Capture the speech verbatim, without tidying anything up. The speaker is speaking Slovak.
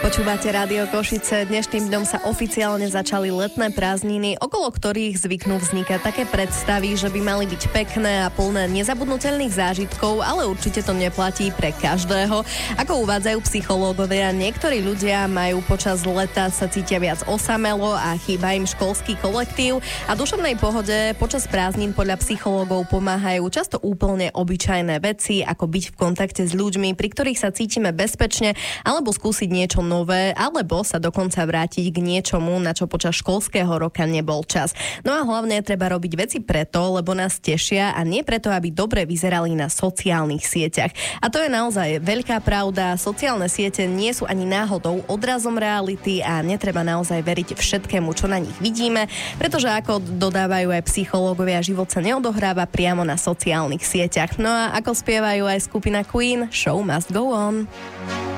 Počúvate Rádio Košice. Dnešným dňom sa oficiálne začali letné prázdniny, okolo ktorých zvyknú vznikať také predstavy, že by mali byť pekné a plné nezabudnutelných zážitkov, ale určite to neplatí pre každého. Ako uvádzajú psychológovia, niektorí ľudia majú počas leta sa cítia viac osamelo a chýba im školský kolektív a duševnej pohode počas prázdnin podľa psychológov pomáhajú často úplne obyčajné veci, ako byť v kontakte s ľuďmi, pri ktorých sa cítime bezpečne, alebo skúsiť niečo nové, alebo sa dokonca vrátiť k niečomu, na čo počas školského roka nebol čas. No a hlavne treba robiť veci preto, lebo nás tešia a nie preto, aby dobre vyzerali na sociálnych sieťach. A to je naozaj veľká pravda. Sociálne siete nie sú ani náhodou odrazom reality a netreba naozaj veriť všetkému, čo na nich vidíme, pretože ako dodávajú aj psychológovia, život sa neodohráva priamo na sociálnych sieťach. No a ako spievajú aj skupina Queen, show must go on.